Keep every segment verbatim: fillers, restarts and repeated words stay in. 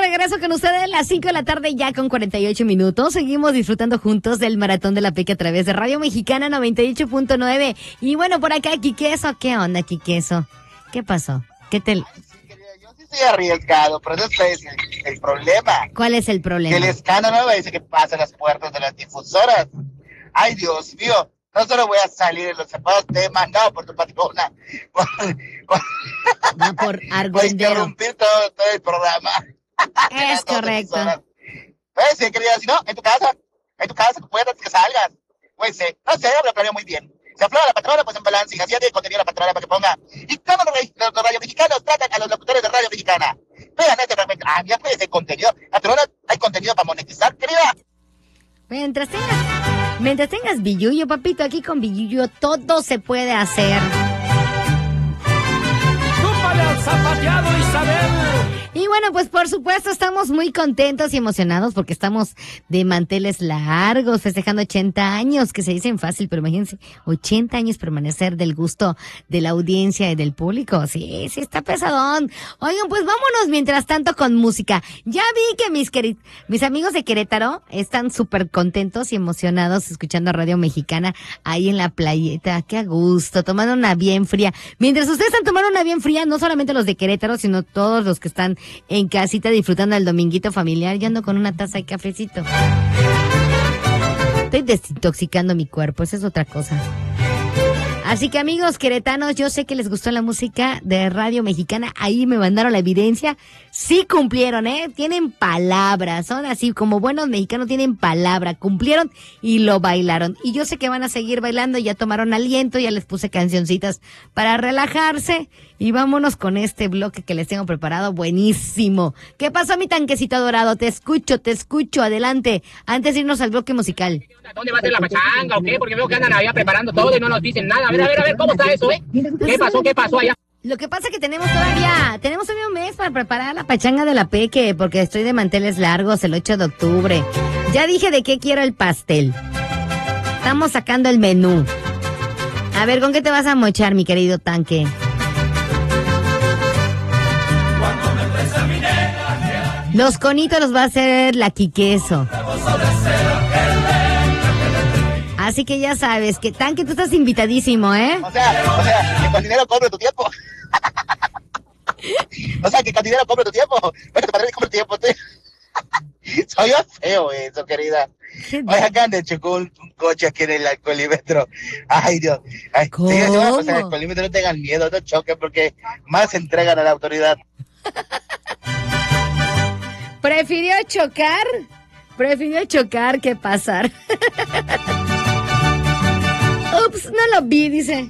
regreso con ustedes a las cinco de la tarde ya con cuarenta y ocho minutos. Seguimos disfrutando juntos del Maratón de la Peque a través de Radio Mexicana noventa y ocho punto nueve. Y bueno, por acá, Quiqueso. ¿Qué onda, Quiqueso? ¿Qué pasó? ¿Qué te...? Yo sí estoy arriesgado, pero eso es el, el problema. ¿Cuál es el problema? Que el escándalo me dice que pasa a las puertas de las difusoras. Ay, Dios mío. No solo voy a salir en los zapatos, te he mandado por tu patrona. Por, por, no, por por argüendero. interrumpir todo, todo el programa. Es correcto. Pues sí, querida, si no, en tu casa, en tu casa, puedes que salgas. Pues sí, no sé, lo planeo muy bien. Se afloja la patrona, pues en balance, y así tiene contenido la patrona para que ponga. ¿Y cómo los, los, los radio mexicanos tratan a los locutores de Radio Mexicana? Vean este fragmento. Ah, ya puede ser contenido. Patrona, hay contenido para monetizar, querida. Mientras tengas, mientras tengas billullo, papito, aquí con billullo todo se puede hacer. ¡Súpale al zapateado, Isabel! Y bueno, pues por supuesto estamos muy contentos y emocionados porque estamos de manteles largos, festejando ochenta años, que se dicen fácil, pero imagínense, ochenta años permanecer del gusto de la audiencia y del público. Sí, sí está pesadón. Oigan, pues vámonos mientras tanto con música. Ya vi que mis queri- mis amigos de Querétaro están súper contentos y emocionados escuchando Radio Mexicana ahí en la playeta. Qué a gusto, tomando una bien fría. Mientras ustedes están tomando una bien fría, no solamente los de Querétaro, sino todos los que están en casita disfrutando del dominguito familiar. Yo ando con una taza de cafecito. Estoy desintoxicando mi cuerpo, esa es otra cosa. Así que amigos queretanos, yo sé que les gustó la música de Radio Mexicana, ahí me mandaron la evidencia, sí cumplieron, ¿eh? Tienen palabras, son así como buenos mexicanos, tienen palabra, cumplieron y lo bailaron. Y yo sé que van a seguir bailando, ya tomaron aliento, ya les puse cancioncitas para relajarse y vámonos con este bloque que les tengo preparado, buenísimo. ¿Qué pasó, mi tanquecito dorado? Te escucho, te escucho, adelante, antes de irnos al bloque musical. ¿Dónde va a ser la pachanga o qué? Porque veo que andan allá preparando todo y no nos dicen nada. A ver, a ver, a ver, ¿cómo está eso, eh? ¿Qué pasó, qué pasó allá? Lo que pasa es que tenemos todavía, tenemos todavía un mes para preparar la pachanga de la Peque, porque estoy de manteles largos el ocho de octubre. Ya dije de qué quiero el pastel. Estamos sacando el menú. A ver, ¿con qué te vas a mochar, mi querido tanque? Los conitos los va a hacer la Quiqueso. Así que ya sabes que tanque, tú estás invitadísimo, ¿eh? O sea, o sea, que con dinero compre tu tiempo. O sea, que con dinero compre tu tiempo. Bueno, tu padre compre tu tiempo. Tú. Soy yo feo eso, querida. Oye, acá ande chocó un, un coche aquí en el alcoholímetro. Ay, Dios. Ay, ¿cómo? Sí, si van a pasar el alcoholímetro, no tengan miedo, no choquen, porque más se entregan a la autoridad. ¿Prefirió chocar? Prefirió chocar que pasar. Ups, no lo vi, dice.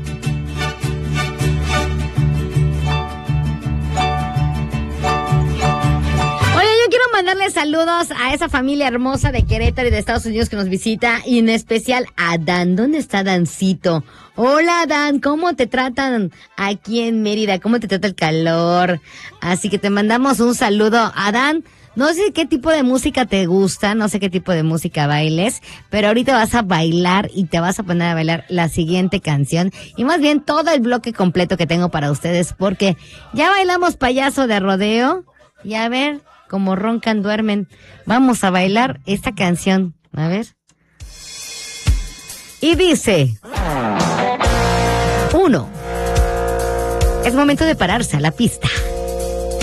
Oye, yo quiero mandarle saludos a esa familia hermosa de Querétaro y de Estados Unidos que nos visita, y en especial a Dan. ¿Dónde está Dancito? Hola, Dan, ¿cómo te tratan aquí en Mérida? ¿Cómo te trata el calor? Así que te mandamos un saludo a Dan. No sé qué tipo de música te gusta, no sé qué tipo de música bailes, pero ahorita vas a bailar y te vas a poner a bailar la siguiente canción, y más bien todo el bloque completo que tengo para ustedes, porque ya bailamos Payaso de Rodeo, y a ver, como roncan, duermen, vamos a bailar esta canción, a ver. Y dice... Uno. Es momento de pararse a la pista.